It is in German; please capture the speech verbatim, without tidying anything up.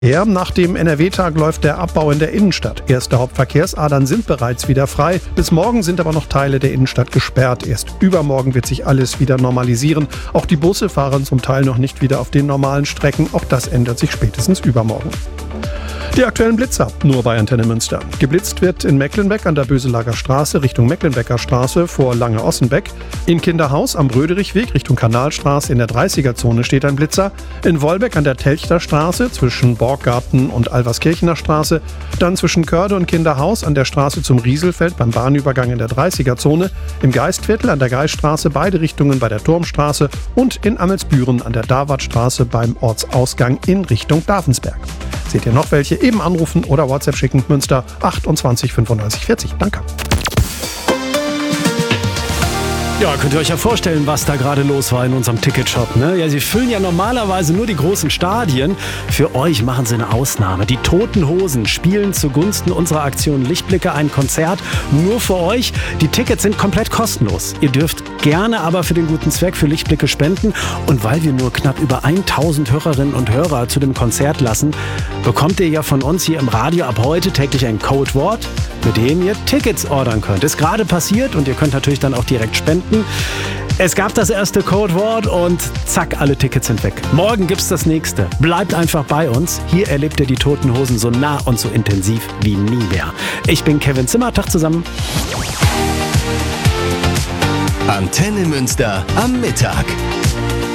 Ja, nach dem N R W-Tag läuft der Abbau in der Innenstadt. Erste Hauptverkehrsadern sind bereits wieder frei. Bis morgen sind aber noch Teile der Innenstadt gesperrt. Erst übermorgen wird sich alles wieder normalisieren. Auch die Busse fahren zum Teil noch nicht wieder auf den normalen Strecken. Auch das ändert sich spätestens übermorgen. Die aktuellen Blitzer, nur bei Antenne Münster. Geblitzt wird in Mecklenbeck an der Böselager Straße Richtung Mecklenbecker Straße vor Lange-Ossenbeck. In Kinderhaus am Bröderichweg Richtung Kanalstraße in der dreißiger-Zone steht ein Blitzer. In Wolbeck an der Telchter Straße zwischen Borggarten und Alverskirchener Straße. Dann zwischen Körde und Kinderhaus an der Straße zum Rieselfeld beim Bahnübergang in der dreißiger-Zone. Im Geistviertel an der Geisstraße beide Richtungen bei der Turmstraße. Und in Amelsbüren an der Davartstraße beim Ortsausgang in Richtung Davensberg. Seht ihr noch welche? Eben anrufen oder WhatsApp schicken. Münster achtundzwanzig fünfundneunzig vierzig. Danke. Ja, könnt ihr euch ja vorstellen, was da gerade los war in unserem Ticketshop, ne? Ja, sie füllen ja normalerweise nur die großen Stadien. Für euch machen sie eine Ausnahme. Die Toten Hosen spielen zugunsten unserer Aktion Lichtblicke ein Konzert nur für euch. Die Tickets sind komplett kostenlos. Ihr dürft gerne aber für den guten Zweck für Lichtblicke spenden. Und weil wir nur knapp über tausend Hörerinnen und Hörer zu dem Konzert lassen, bekommt ihr ja von uns hier im Radio ab heute täglich ein Codewort, mit dem ihr Tickets ordern könnt. Ist gerade passiert und ihr könnt natürlich dann auch direkt spenden. Es gab das erste Codewort und zack, alle Tickets sind weg. Morgen gibt's das nächste. Bleibt einfach bei uns. Hier erlebt ihr die Toten Hosen so nah und so intensiv wie nie mehr. Ich bin Kevin Zimmer. Tag zusammen. Antenne Münster am Mittag.